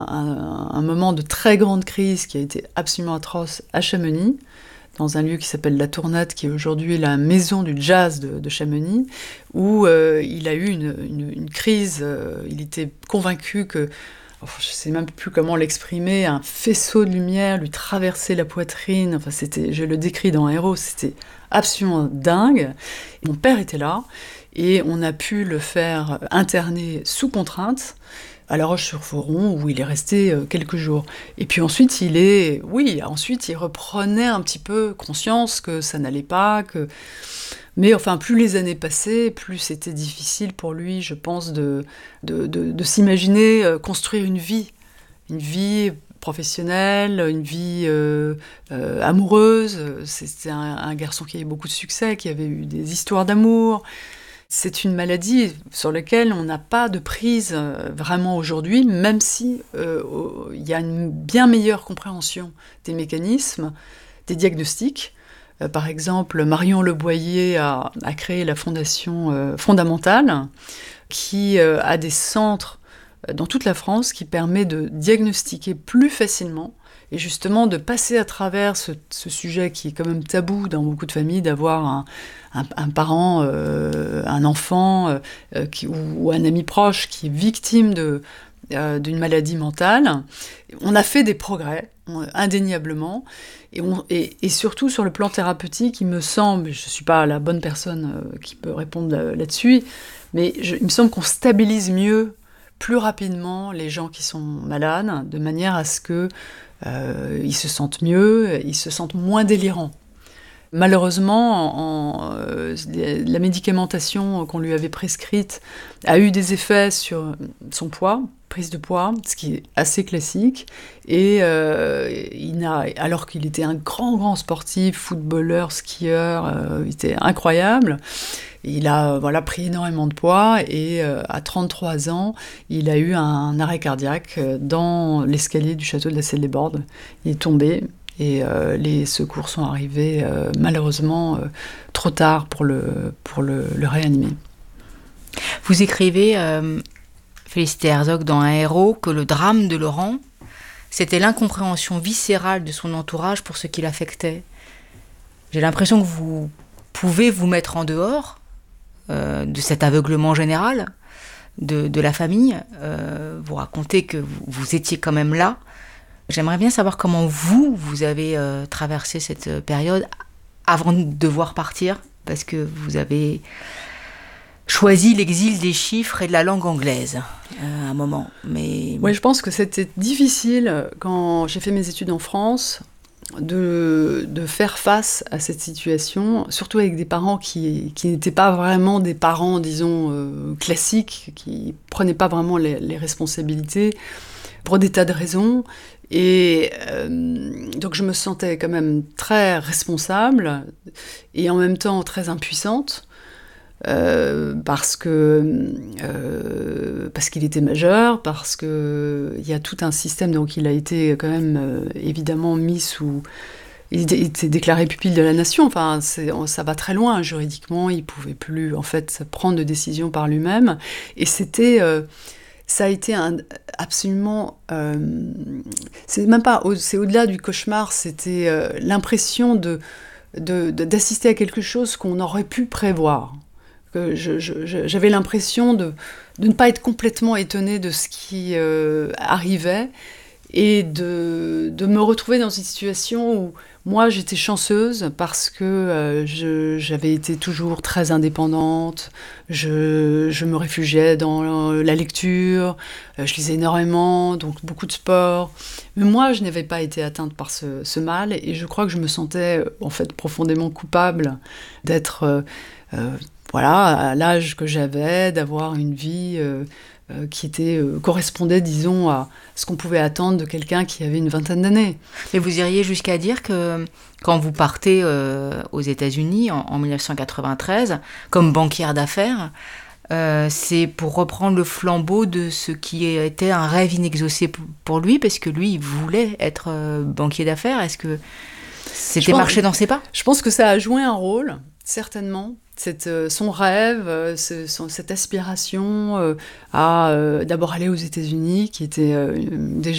un moment de très grande crise qui a été absolument atroce à Chamonix, dans un lieu qui s'appelle La Tournade, qui est aujourd'hui la maison du jazz de Chamonix, où il a eu une crise. Il était convaincu que, enfin, je ne sais même plus comment l'exprimer, un faisceau de lumière lui traversait la poitrine. Enfin, je le décris dans Héros, c'était absolument dingue. Mon père était là, et on a pu le faire interner sous contrainte à La Roche-sur-Foron, où il est resté quelques jours. Et puis ensuite, il reprenait un petit peu conscience que ça n'allait pas, mais enfin, plus les années passaient, plus c'était difficile pour lui, je pense, de s'imaginer construire une vie professionnelle, une vie amoureuse. C'était un garçon qui avait beaucoup de succès, qui avait eu des histoires d'amour. C'est une maladie sur laquelle on n'a pas de prise vraiment aujourd'hui, même si il y a une bien meilleure compréhension des mécanismes, des diagnostics. Par exemple, Marion Leboyer a créé la fondation Fondamentale, qui a des centres dans toute la France qui permet de diagnostiquer plus facilement et justement de passer à travers ce sujet qui est quand même tabou dans beaucoup de familles, d'avoir un parent, un enfant ou un ami proche qui est victime d'une maladie mentale. On a fait des progrès, indéniablement, et surtout sur le plan thérapeutique, il me semble, je ne suis pas la bonne personne qui peut répondre là-dessus, mais il me semble qu'on stabilise mieux, plus rapidement, les gens qui sont malades, de manière à ce que ils se sentent mieux, ils se sentent moins délirants. Malheureusement, la médicamentation qu'on lui avait prescrite a eu des effets sur son poids, prise de poids, ce qui est assez classique, et alors qu'il était un grand sportif, footballeur, skieur, il était incroyable. Il a pris énormément de poids et à 33 ans, il a eu un arrêt cardiaque dans l'escalier du château de la Selle-les-Bordes. Il est tombé et les secours sont arrivés malheureusement trop tard pour le réanimer. Vous écrivez, Félicité Herzog, dans Un héros, que le drame de Laurent, c'était l'incompréhension viscérale de son entourage pour ce qui l'affectait. J'ai l'impression que vous pouvez vous mettre en dehors de cet aveuglement général de la famille. Vous racontez que vous étiez quand même là. J'aimerais bien savoir comment vous avez traversé cette période avant de devoir partir, parce que vous avez choisi l'exil des chiffres et de la langue anglaise à un moment. Mais... Oui, je pense que c'était difficile quand j'ai fait mes études en France de faire face à cette situation, surtout avec des parents qui n'étaient pas vraiment des parents, disons, classiques, qui prenaient pas vraiment les responsabilités pour des tas de raisons. Et donc je me sentais quand même très responsable et en même temps très impuissante. Parce qu'il était majeur, parce que il y a tout un système, donc il a été quand même évidemment mis sous... Il était déclaré pupille de la nation, enfin ça va très loin juridiquement, il pouvait plus en fait prendre de décisions par lui-même, et c'était... ça a été absolument... c'est même pas... C'est au-delà du cauchemar, c'était l'impression d'assister à quelque chose qu'on aurait pu prévoir. Que j'avais l'impression de ne pas être complètement étonnée de ce qui arrivait et de me retrouver dans une situation où moi j'étais chanceuse parce que j'avais été toujours très indépendante, je me réfugiais dans la lecture, je lisais énormément, donc beaucoup de sport. Mais moi je n'avais pas été atteinte par ce mal et je crois que je me sentais en fait profondément coupable d'être... à l'âge que j'avais, d'avoir une vie qui correspondait, disons, à ce qu'on pouvait attendre de quelqu'un qui avait une vingtaine d'années. Mais vous iriez jusqu'à dire que quand vous partez aux États-Unis en 1993, comme banquière d'affaires, c'est pour reprendre le flambeau de ce qui était un rêve inexaucé pour lui, parce que lui, il voulait être banquier d'affaires. Est-ce que c'était marché dans ses pas ? Je pense que ça a joué un rôle, certainement. Son rêve, cette aspiration à d'abord aller aux États-Unis, qui était déjà